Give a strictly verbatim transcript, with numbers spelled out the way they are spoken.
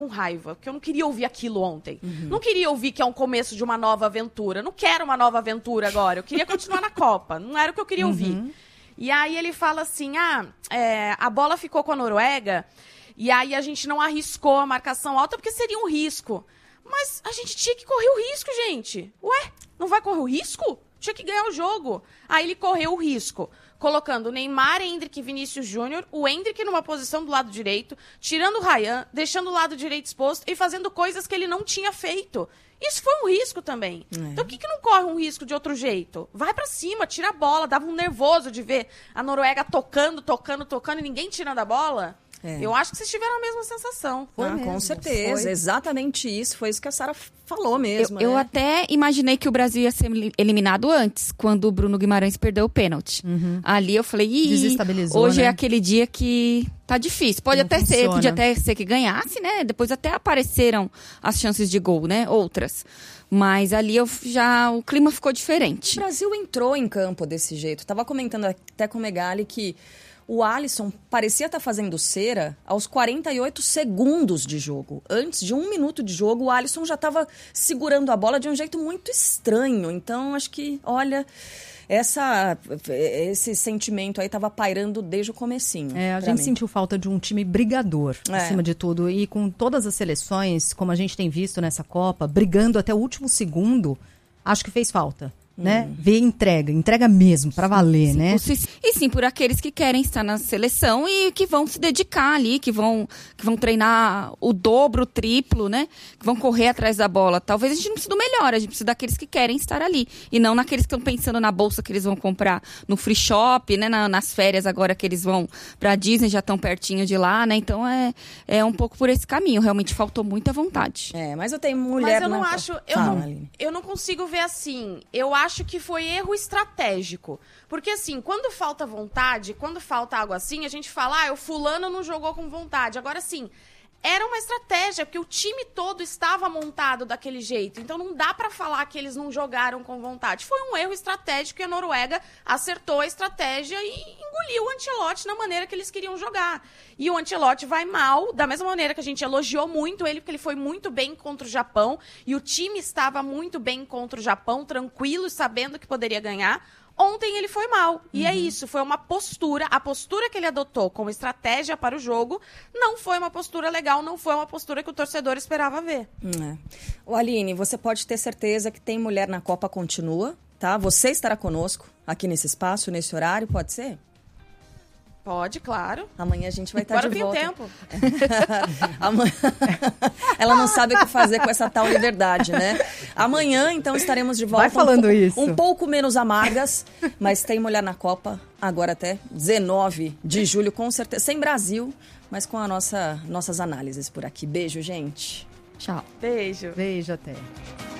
com raiva, porque eu não queria ouvir aquilo ontem. Uhum. Não queria ouvir que é um começo de uma nova aventura. Não quero uma nova aventura agora. Eu queria continuar na Copa. Não era o que eu queria uhum. ouvir. E aí ele fala assim, ah, é, a bola ficou com a Noruega e aí a gente não arriscou a marcação alta porque seria um risco. Mas a gente tinha que correr o risco, gente. Ué, não vai correr o risco? Tinha que ganhar o jogo. Aí ele correu o risco, colocando Neymar, Endrick e Vinícius Júnior, o Endrick numa posição do lado direito, tirando o Ryan, deixando o lado direito exposto e fazendo coisas que ele não tinha feito. Isso foi um risco também. É. Então, por que, que não corre um risco de outro jeito? Vai pra cima, tira a bola. Dava um nervoso de ver a Noruega tocando, tocando, tocando e ninguém tirando a bola. É. Eu acho que vocês tiveram a mesma sensação. Foi ah, com certeza, foi. Exatamente isso. Foi isso que a Sara falou mesmo. Eu, né? eu até imaginei que o Brasil ia ser eliminado antes, quando o Bruno Guimarães perdeu o pênalti. Uhum. Ali eu falei, ih, desestabilizou, hoje né? é aquele dia que tá difícil. Pode Não até funciona. ser, podia até ser que ganhasse, né? Depois até apareceram as chances de gol, né? Outras. Mas ali eu já o clima ficou diferente. O Brasil entrou em campo desse jeito. Tava comentando até com o Megali que o Alisson parecia estar fazendo cera aos quarenta e oito segundos de jogo. Antes de um minuto de jogo, o Alisson já estava segurando a bola de um jeito muito estranho. Então, acho que, olha, essa, esse sentimento aí estava pairando desde o comecinho. É, a gente mim. sentiu falta de um time brigador, é. acima de tudo. E com todas as seleções, como a gente tem visto nessa Copa, brigando até o último segundo, acho que fez falta. Né? Hum. Ver entrega, entrega mesmo, pra valer, sim, né? E sim, por aqueles que querem estar na seleção e que vão se dedicar ali, que vão, que vão treinar o dobro, o triplo, né? Que vão correr atrás da bola. Talvez a gente não precise do melhor, a gente precisa daqueles que querem estar ali. E não naqueles que estão pensando na bolsa que eles vão comprar no free shop, né? Na, nas férias agora que eles vão pra Disney, já estão pertinho de lá, né? Então é, é um pouco por esse caminho. Realmente faltou muita vontade. É, mas eu tenho mulher... Mas eu não na... acho... Eu, Fala, não, eu não consigo ver assim. Eu acho Acho que foi erro estratégico. Porque, assim, quando falta vontade, quando falta algo assim, a gente fala, ah, o fulano não jogou com vontade. Agora, assim, era uma estratégia, porque o time todo estava montado daquele jeito. Então, não dá pra falar que eles não jogaram com vontade. Foi um erro estratégico e a Noruega acertou a estratégia e engoliu o Ancelotti na maneira que eles queriam jogar. E o Ancelotti vai mal, da mesma maneira que a gente elogiou muito ele, porque ele foi muito bem contra o Japão. E o time estava muito bem contra o Japão, tranquilo, sabendo que poderia ganhar. Ontem ele foi mal. E uhum. é isso, foi uma postura. A postura que ele adotou como estratégia para o jogo não foi uma postura legal, não foi uma postura que o torcedor esperava ver. É. O Aline, você pode ter certeza que Tem Mulher na Copa continua, tá? Você estará conosco aqui nesse espaço, nesse horário, pode ser? Pode, claro. Amanhã a gente vai estar Agora de volta. Agora tem tempo. Amanhã... Ela não sabe o que fazer com essa tal liberdade, né? Amanhã, então, estaremos de volta. Vai falando um, isso. Um pouco menos amargas, mas Tem Mulher na Copa, agora até dezenove de julho, com certeza. Sem Brasil, mas com a nossa, nossas análises por aqui. Beijo, gente. Tchau. Beijo. Beijo, até.